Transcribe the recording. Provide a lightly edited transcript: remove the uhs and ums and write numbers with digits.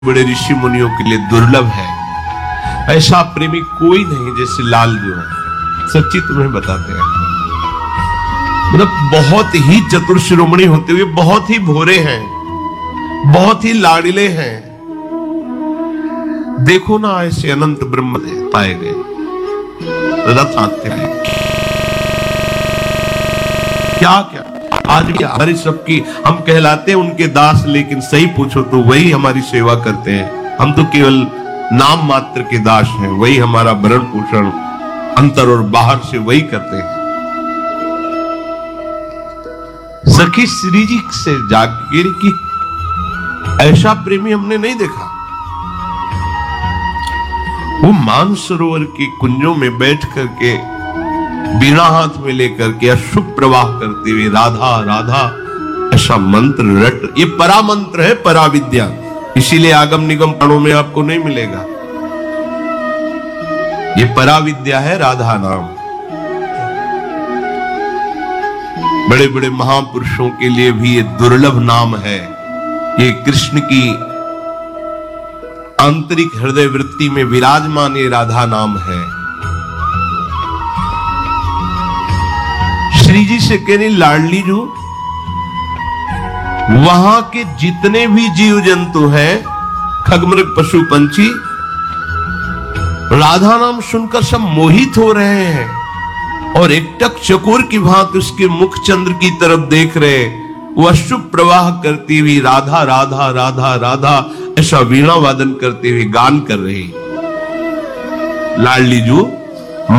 बड़े ऋषि मुनियों के लिए दुर्लभ है। ऐसा प्रेमी कोई नहीं जैसे लाल जो है। सच्ची तुम्हें बताते हैं, मतलब बहुत ही चतुर शिरोमणि होते हुए बहुत ही भोरे हैं, बहुत ही लाडले हैं। देखो ना, ऐसे अनंत ब्रह्म पाए गए, रथ आते हैं। क्या क्या आज भी हमारी सबकी, हम कहलाते हैं उनके दास, लेकिन सही पूछो तो वही हमारी सेवा करते हैं। हम तो केवल नाम मात्र के दास हैं, वही हमारा भरण पोषण अंतर और बाहर से वही करते हैं। सखी श्री जी से जागीर की ऐसा प्रेमी हमने नहीं देखा। वो मानसरोवर के कुंजों में बैठ करके बीणा हाथ में लेकर के अशुभ प्रवाह करते हुए राधा राधा ऐसा मंत्र रट, ये परा मंत्र है, परा विद्या। इसीलिए आगम निगम पढ़ों में आपको नहीं मिलेगा। ये परा विद्या है, राधा नाम। बड़े बड़े महापुरुषों के लिए भी ये दुर्लभ नाम है। ये कृष्ण की आंतरिक हृदय वृत्ति में विराजमान ये राधा नाम है। श्री जी से कहने, लाडली जो वहां के जितने भी जीव जंतु हैं, खगमृग पशु पंछी, राधा नाम सुनकर सब मोहित हो रहे हैं और एकटक चकोर की भांति उसके मुख चंद्र की तरफ देख रहे। वो अशुभ प्रवाह करती हुई राधा राधा राधा राधा ऐसा वीणा वादन करते हुए गान कर रही। लाडली जो